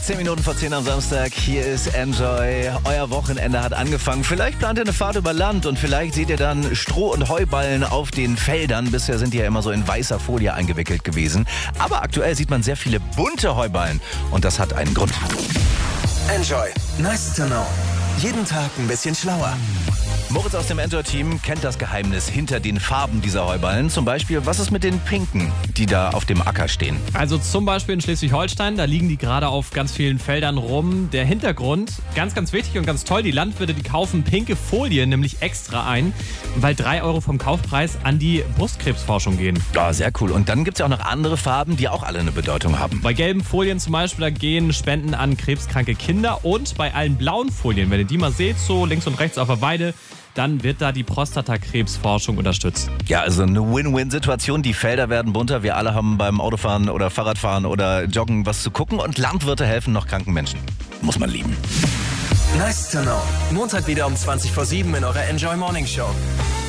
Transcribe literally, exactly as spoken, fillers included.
Zehn Minuten vor zehn am Samstag, hier ist Enjoy. Euer Wochenende hat angefangen. Vielleicht plant ihr eine Fahrt über Land und vielleicht seht ihr dann Stroh- und Heuballen auf den Feldern. Bisher sind die ja immer so in weißer Folie eingewickelt gewesen. Aber aktuell sieht man sehr viele bunte Heuballen und das hat einen Grund. Enjoy. Nice to know. Jeden Tag ein bisschen schlauer. Moritz aus dem Enjoy-Team kennt das Geheimnis hinter den Farben dieser Heuballen. Zum Beispiel, was ist mit den pinken, die da auf dem Acker stehen? Also zum Beispiel in Schleswig-Holstein, da liegen die gerade auf ganz vielen Feldern rum. Der Hintergrund, ganz, ganz wichtig und ganz toll, die Landwirte, die kaufen pinke Folien nämlich extra ein, weil drei Euro vom Kaufpreis an die Brustkrebsforschung gehen. Ja, sehr cool. Und dann gibt es ja auch noch andere Farben, die auch alle eine Bedeutung haben. Bei gelben Folien zum Beispiel, da gehen Spenden an krebskranke Kinder. Und bei allen blauen Folien, wenn ihr die mal seht, so links und rechts auf der Weide, dann wird da die Prostatakrebsforschung unterstützt. Ja, also eine Win-Win-Situation. Die Felder werden bunter. Wir alle haben beim Autofahren oder Fahrradfahren oder Joggen was zu gucken. Und Landwirte helfen noch kranken Menschen. Muss man lieben. Nice to know. Montag wieder um zwanzig vor sieben in eurer Enjoy Morning Show.